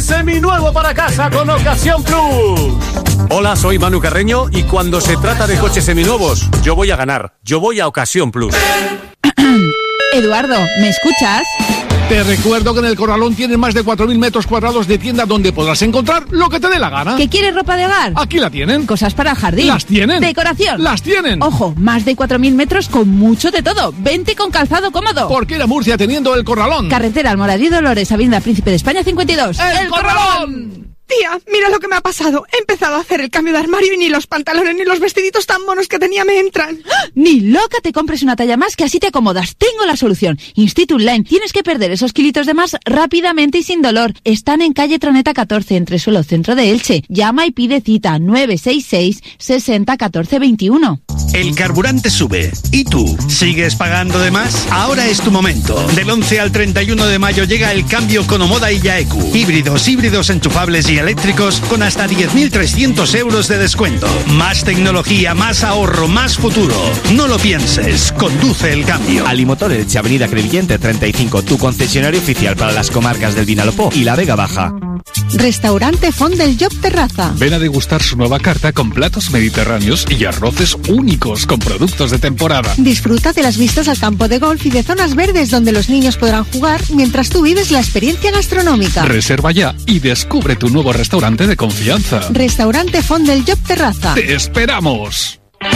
seminuevo para casa con Ocasión Plus. Hola, soy Manu Carreño y cuando se trata de coches seminuevos, yo voy a ganar. Yo voy a Ocasión Plus. Eduardo, ¿me escuchas? Te recuerdo que en El Corralón tienen más de 4.000 metros cuadrados de tienda donde podrás encontrar lo que te dé la gana. ¿Que quieres ropa de hogar? Aquí la tienen. Cosas para el jardín. Las tienen. Decoración. Las tienen. Ojo, más de 4.000 metros con mucho de todo. Vente con calzado cómodo. Porque ir a Murcia teniendo El Corralón. Carretera Almoradí Dolores, Avenida Príncipe de España 52. ¡El Corralón! Tía, mira lo que me ha pasado. He empezado a hacer el cambio de armario y ni los pantalones ni los vestiditos tan monos que tenía me entran. Ni loca te compres una talla más, que así te acomodas. Tengo la solución. Institut Line. Tienes que perder esos kilitos de más rápidamente y sin dolor. Están en calle Troneta 14, Entresuelo, centro de Elche. Llama y pide cita 966 60 14 21. El carburante sube. ¿Y tú? ¿Sigues pagando de más? Ahora es tu momento. Del 11 al 31 de mayo llega el cambio con Omoda y Yaeku. Híbridos enchufables y eléctricos con hasta 10.300 euros de descuento. Más tecnología, más ahorro, más futuro. No lo pienses, conduce el cambio. Alimotor Elche, Avenida Crevillente 35, tu concesionario oficial para las comarcas del Vinalopó y la Vega Baja. Restaurante Font del Job Terraza. Ven a degustar su nueva carta con platos mediterráneos y arroces únicos con productos de temporada. Disfruta de las vistas al campo de golf y de zonas verdes donde los niños podrán jugar mientras tú vives la experiencia gastronómica. Reserva ya y descubre tu nuevo restaurante de confianza. Restaurante Font del Job Terraza. ¡Te esperamos!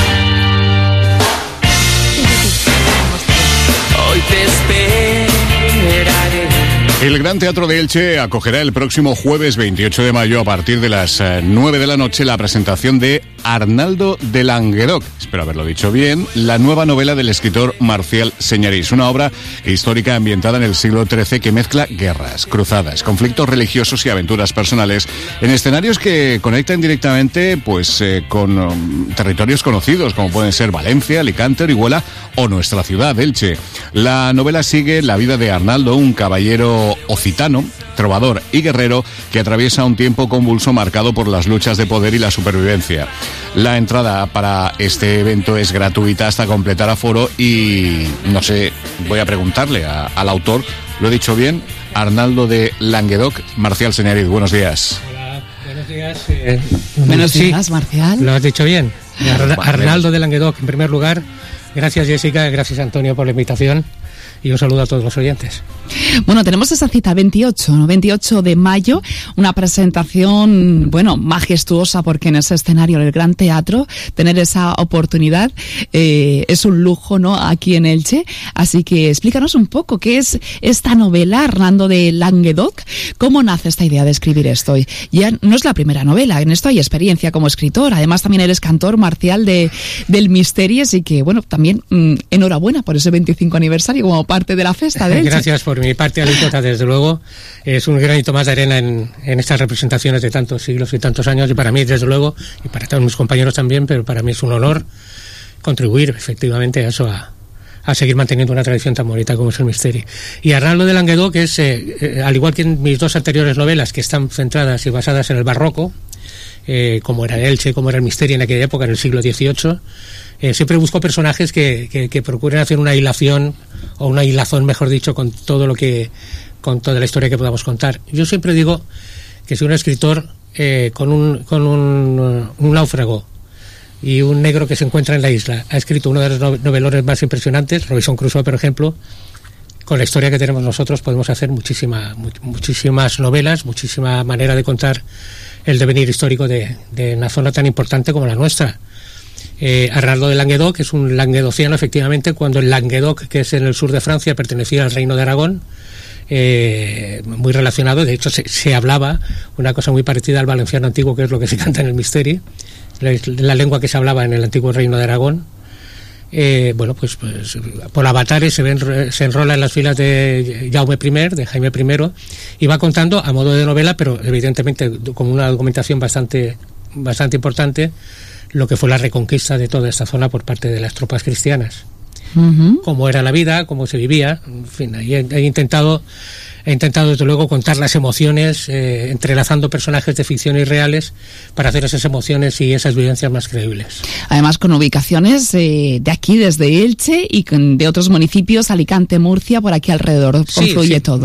Hoy te esperaré. El Gran Teatro de Elche acogerá el próximo jueves 28 de mayo a partir de las 9 de la noche la presentación de Arnaldo de Languedoc, espero haberlo dicho bien, la nueva novela del escritor Marcial Señarís, una obra histórica ambientada en el siglo XIII que mezcla guerras, cruzadas, conflictos religiosos y aventuras personales en escenarios que conectan directamente con territorios conocidos como pueden ser Valencia, Alicante, Orihuela o nuestra ciudad, Elche. La novela sigue la vida de Arnaldo, un caballero occitano, trovador y guerrero que atraviesa un tiempo convulso marcado por las luchas de poder y la supervivencia. La entrada para este evento es gratuita hasta completar aforo y, no sé, voy a preguntarle al autor, ¿lo he dicho bien? Arnaldo de Languedoc, Marcial Señarís, buenos días. Hola, buenos días. Buenos días, Marcial. Lo has dicho bien. Arnaldo de Languedoc, en primer lugar. Gracias, Jessica, gracias, Antonio, por la invitación. Y un saludo a todos los oyentes. Bueno, tenemos esa cita 28 de mayo, una presentación, majestuosa, porque en ese escenario del Gran Teatro, tener esa oportunidad es un lujo, ¿no?, aquí en Elche. Así que explícanos un poco qué es esta novela, Arnaldo de Languedoc, cómo nace esta idea de escribir esto. Ya no es la primera novela, en esto hay experiencia como escritor, además también eres cantor, Marcial, del Misteri, así que, también enhorabuena por ese 25 aniversario como parte de la festa de Elche. Gracias por mi parte, alícuota, desde luego. Es un granito más de arena en estas representaciones de tantos siglos y tantos años, y para mí, desde luego, y para todos mis compañeros también, pero para mí es un honor contribuir efectivamente a eso, a seguir manteniendo una tradición tan bonita como es el Misteri. Y Arnaldo de Languedoc es, al igual que en mis dos anteriores novelas, que están centradas y basadas en el barroco, como era Elche, como era el Misteri en aquella época, en el siglo XVIII, siempre busco personajes que procuren hacer una hilación, o una hilazón, mejor dicho, con toda la historia que podamos contar. Yo siempre digo que si un escritor con un náufrago y un negro que se encuentra en la isla ha escrito uno de los novelones más impresionantes, Robinson Crusoe, por ejemplo, con la historia que tenemos nosotros podemos hacer muchísimas novelas, muchísima manera de contar el devenir histórico de una zona tan importante como la nuestra. Arnaldo de Languedoc es un languedociano, efectivamente, cuando el Languedoc, que es en el sur de Francia, pertenecía al reino de Aragón, muy relacionado. De hecho, se hablaba una cosa muy parecida al valenciano antiguo, que es lo que se canta en el Misteri, la lengua que se hablaba en el antiguo reino de Aragón. Pues por avatares se enrola en las filas de Jaume I, de Jaime I, y va contando a modo de novela, pero evidentemente con una documentación bastante importante, lo que fue la reconquista de toda esta zona por parte de las tropas cristianas. Cómo era la vida, cómo se vivía, en fin, ahí he intentado desde luego contar las emociones, entrelazando personajes de ficción y reales para hacer esas emociones y esas vivencias más creíbles. Además con ubicaciones de aquí desde Elche y de otros municipios, Alicante, Murcia, por aquí alrededor, confluye todo.